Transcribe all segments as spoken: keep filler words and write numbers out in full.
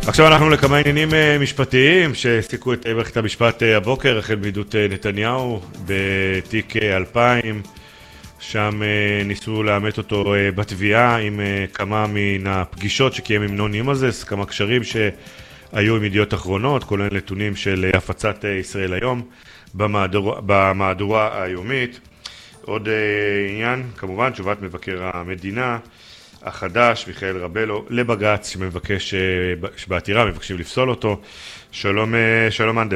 עכשיו אנחנו לכמה עניינים משפטיים שהסיקו את מערכת המשפט הבוקר, החל מעדות נתניהו בתיק אלפיים, שם ניסו לאמת אותו בתביעה עם כמה מן הפגישות שקיים עם נוני מוזס, כמה קשרים שהיו עם ידיעות אחרונות, כולל נתונים של הפצת ישראל היום במהדורה, במהדורה היומית. עוד עניין, כמובן, תשובת מבקר המדינה החדש, מיכאל רבלו, לבג"ץ, שמבקש, שבעתירה מבקשים לפסול אותו. שלום, שלום מנדל.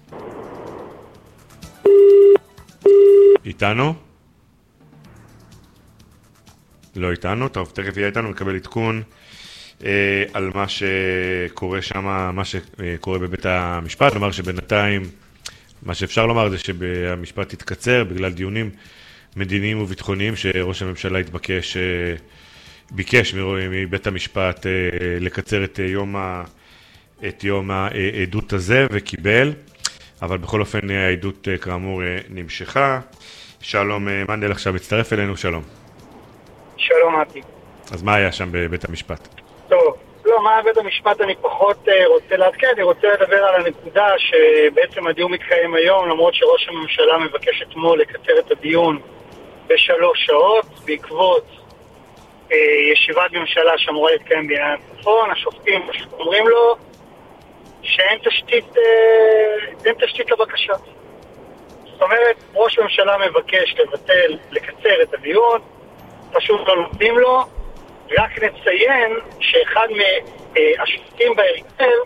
איתנו? לא איתנו, טוב, תכף יהיה איתנו, נקבל עדכון אה, על מה שקורה שם, מה שקורה בבית המשפט. נאמר שבינתיים, מה שאפשר לומר זה שהמשפט יתקצר בגלל דיונים מדיניים וביטחוניים שראש הממשלה התבקש, אה, ביקש מבית המשפט לקצר את יום את יום העדות הזה וקיבל, אבל בכל אופן העדות כאמור נמשכה. שלום מנדל עכשיו מצטרף אלינו, שלום. שלום מתי. אז מה היה שם בבית המשפט? טוב, לא, מה בבית המשפט אני פחות רוצה לעדכן, אני רוצה לדבר על הנקודה שבעצם הדיון מתקיים היום, למרות שראש הממשלה מבקש אתמול לקצר את הדיון בשלוש שעות, בעקבות ישיבת ממשלה שאמורה להתקיים בעניין הצפון. השופטים אומרים לו שאין תשתית, אין תשתית לבקשה. זאת אומרת, ראש הממשלה מבקש לבטל, לקצר את הדיון, פשוט לא נותנים לו. רק נציין שאחד מהשופטים בהרכב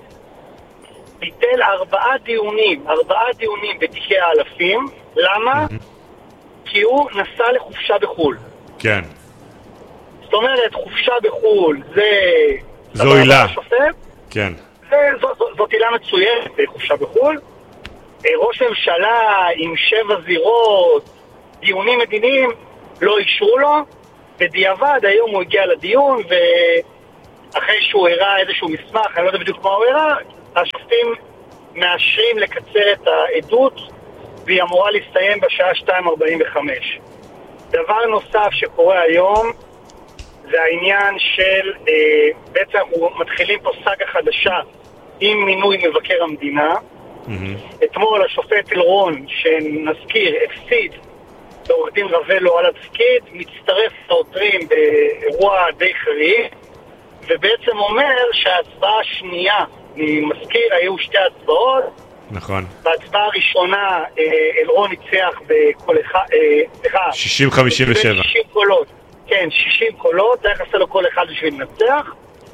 ביטל ארבעה דיונים, ארבעה דיונים בתיקי האלפים. למה? כי הוא נסע לחופשה בחול. כן. זאת אומרת, חופשה בחול, זה... זו עילה. כן. זאת עילה מצוינת, חופשה בחול. ראש ממשלה עם שבע זירות, דיונים מדיניים, לא אישרו לו. בדיעבד, היום הוא הגיע לדיון, ואחרי שהוא הראה איזשהו מסמך, אני לא יודע בדיוק מה הוא הראה, השופטים מאשרים לקצר את העדות, והיא אמורה להסתיים בשעה שתיים ארבעים וחמש. דבר נוסף שקורה היום, זה העניין של, אה, בעצם אנחנו מתחילים פה סאגה חדשה עם מינוי מבקר המדינה. Mm-hmm. אתמול השופט אלרון, שנזכיר, הפסיד לעורך דין רבלו על התפקיד, מצטרף לעותרים באירוע די חריג, ובעצם אומר שההצבעה השנייה, אני מזכיר, היו שתי הצבעות. נכון. בהצבעה הראשונה אה, אלרון ניצח בכל אחד, אה, שישים חמישים ושבע. שישים קולות. כן, שישים קולות, היה חסר לו כל אחד בשביל לנצח.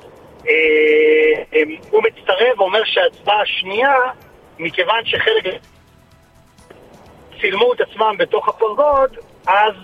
הוא מצטרף ואומר שההצבעה השנייה, מכיוון שחלק צילמו את עצמם בתוך הפרגוד, אז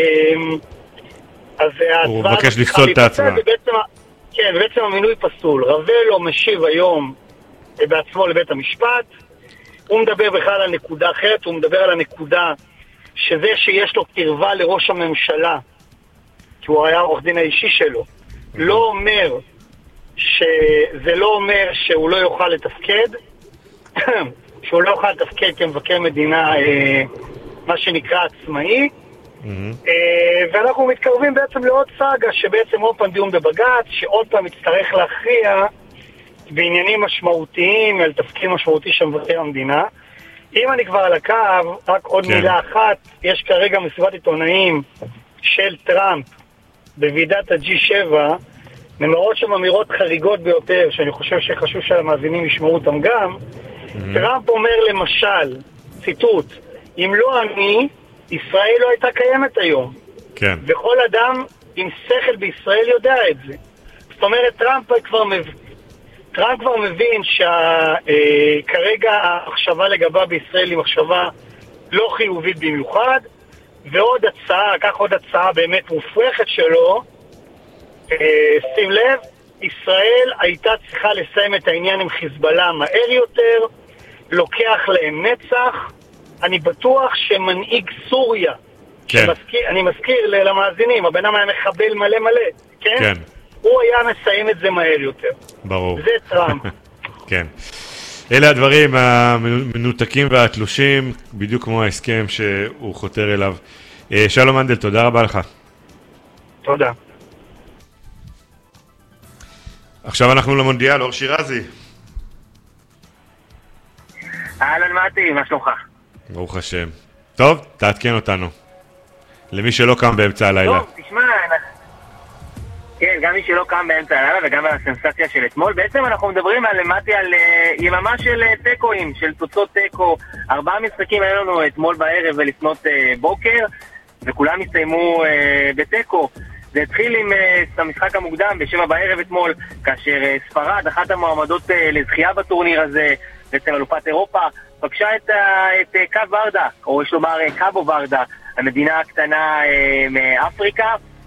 הוא מבקש לפסול את ההצבעה. כן, בעצם המינוי פסול. רבלו משיב היום בעצמו לבית המשפט. הוא מדבר בכלל על נקודה אחרת, הוא מדבר על הנקודה שזה שיש לו קרבה לראש הממשלה, כי הוא היה עורך דין האישי שלו, לא אומר שזה לא אומר שהוא לא יוכל לתפקד, שהוא לא יוכל לתפקד כמבקר מדינה, מה שנקרא עצמאי, ואנחנו מתקרבים בעצם לעוד סאגה, שבעצם עוד פעם דיון בבג"ץ, שעוד פעם יצטרך להכריע בעניינים משמעותיים, על תפקיד משמעותי של מבקר המדינה. אם אני כבר על הקו, רק עוד כן. מילה אחת, יש כרגע מסיבת עיתונאים של טראמפ בוועידת ה-ג'י שבע, נאמרות שם אמירות חריגות ביותר, שאני חושב שחשוב שהמאזינים ישמעו אותם גם. Mm-hmm. טראמפ אומר למשל, ציטוט, אם לא אני, ישראל לא הייתה קיימת היום. כן. וכל אדם עם שכל בישראל יודע את זה. זאת אומרת, טראמפ כבר מבין, טראמפ כבר מבין שכרגע המחשבה לגבה בישראל היא מחשבה לא חיובית במיוחד, ועוד הצעה, כך עוד הצעה באמת מופרכת שלו, שים לב, ישראל הייתה צריכה לסיים את העניין עם חיזבאללה מהר יותר, לוקח להם נצח. אני בטוח שמנהיג סוריה, כן. שמזכיר, אני מזכיר למאזינים, הבן היה מחבל מלא מלא, כן? כן. הוא היה מסיים את זה מהר יותר. ברור. זה טראמפ. כן. אלה הדברים המנותקים והתלושים, בדיוק כמו ההסכם שהוא חותר אליו. שלום מנדל, תודה רבה לך. תודה. עכשיו אנחנו למונדיאל, אור שירזי. אהלן מתי, מה שלומך? ברוך השם. טוב, תעדכן אותנו. למי שלא קם באמצע הלילה. טוב, תשמע, כן, גם מי שלא קם באמצע הלילה וגם על הסנסציה של אתמול. בעצם אנחנו מדברים על מתי על uh, יממה של uh, טקואים, של תוצאות טקו. ארבעה משחקים היו לנו אתמול בערב ולפנות uh, בוקר, וכולם הסתיימו uh, בטקו. זה התחיל עם uh, המשחק המוקדם בשבע בערב אתמול, כאשר uh, ספרד, אחת המועמדות uh, לזכייה בטורניר הזה, בעצם אלופת אירופה, פגשה את, uh, את uh, קו ורדה, או יש לומר uh, קאבו ורדה, המדינה הקטנה uh, מאפריקה,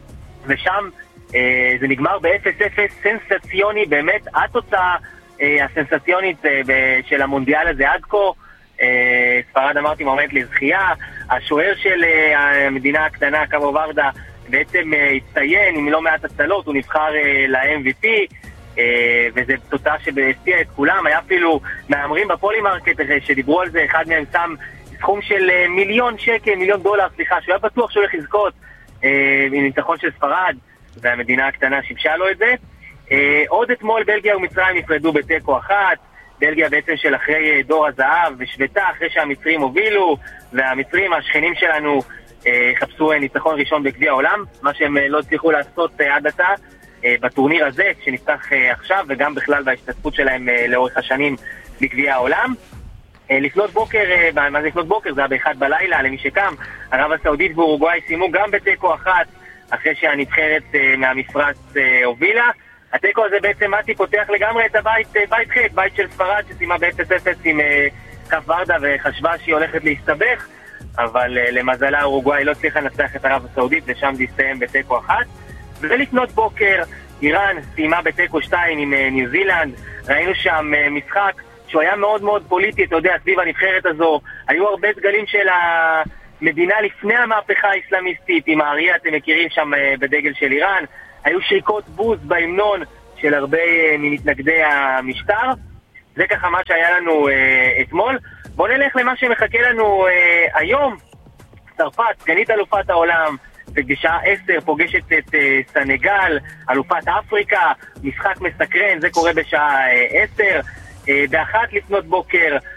ושם uh, זה נגמר ב-אפס אפס סנסציוני, באמת התוצאה uh, הסנסציונית uh, ב- של המונדיאל הזה עד כה. uh, ספרד אמרתי מועמדת לזכייה, השוער של uh, המדינה הקטנה קאבו ורדה בעצם uh, הצטיין עם לא מעט הצלות, הוא נבחר uh, ל-אם וי פי, uh, וזו תוצאה שהפתיעה את כולם. היה אפילו מאמרים בפולימרקט שדיברו על זה, אחד מהם שם סכום של uh, מיליון שקל, מיליון דולר, סליחה, שהוא היה בטוח שהוא הולך לזכות uh, עם ניצחון של ספרד, והמדינה הקטנה שיבשה לו את זה. uh, עוד אתמול בלגיה ומצרים נפרדו בטקו אחת, בלגיה בעצם של אחרי uh, דור הזהב ושבטה, אחרי שהמצרים הובילו, והמצרים השכנים שלנו חפשו ניצחון ראשון בגביע העולם, מה שהם לא הצליחו לעשות עד עתה בטורניר הזה שנפתח עכשיו, וגם בכלל בהשתתפות שלהם לאורך השנים בגביע העולם. לפנות בוקר, מה זה לפנות בוקר? זה היה באחד בלילה למי שקם. ערב הסעודית ואורוגוואי סיימו גם בטקו אחת, אחרי שהנבחרת מהמפרץ הובילה. הטקו הזה בעצם מתי פותח לגמרי את הבית, בית ח', בית של ספרד שסיימה ב-אפס אפס עם קו ורדה וחשבה שהיא הולכת להסתבך, אבל uh, למזלה אורוגוואי לא הצליחה לנצח את ערב הסעודית, ושם זה הסתיים בטקו אחת. ולפנות בוקר איראן סיימה בטקו שתיים עם uh, ניו זילנד. ראינו שם uh, משחק שהוא היה מאוד מאוד פוליטי, אתה יודע, סביב הנבחרת הזו. היו הרבה סגלים של המדינה לפני המהפכה האסלאמיסטית, עם האריה, אתם מכירים שם uh, בדגל של איראן. היו שריקות בוז בהמנון של הרבה uh, ממתנגדי המשטר. זה ככה מה שהיה לנו uh, אתמול. בואו נלך למה שמחכה לנו uh, היום. צרפת, סגנית אלופת העולם, ובשעה עשר פוגשת את uh, סנגל, אלופת אפריקה, משחק מסקרן, זה קורה בשעה uh, עשר. Uh, באחת לפנות בוקר,